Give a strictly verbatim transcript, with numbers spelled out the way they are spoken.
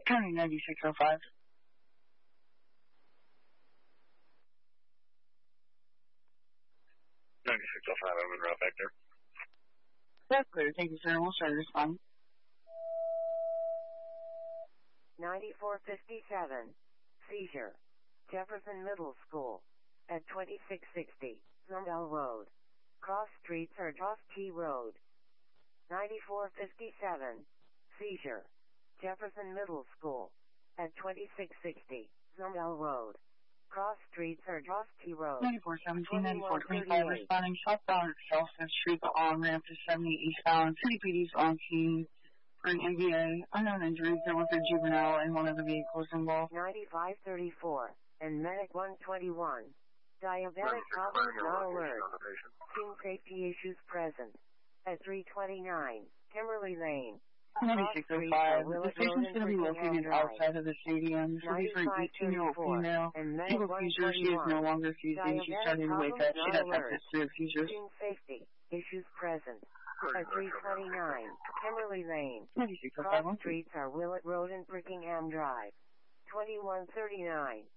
County ninety-six oh five. ninety-six oh five, I'm in route vector. That's clear. Thank you, sir. We'll start responding. ninety-four fifty-seven. Seizure. Jefferson Middle School. At twenty-six sixty. Zumel Road. Cross streets are Joss T. Road. ninety-four fifty-seven. Seizure. Jefferson Middle School. At twenty-six sixty. Zumel Road. Cross streets are Joss T. Road. ninety-four seventeen, ninety-four twenty-five, responding southbound Excelsior Street, the on-ramp to seventy eastbound. City P D's on scene for an M V A. Unknown injuries. There was a juvenile in one of the vehicles involved. ninety-five thirty-four, and Medic one twenty-one. Diabetic problems not alert. Scene safety issues present. At three twenty-nine, Kimberly Lane. ninety-six oh five. The station's going to be located outside of the stadium. She'll be for an eighteen-year-old female. Single seizure. She is no longer seizing. She's starting to wake up. She does have history of seizures. Scene safety issues present. At three twenty-nine, Kimberly Lane. ninety-six oh five. Cross streets are Willett Road and Brickingham Drive. twenty-one thirty-nine,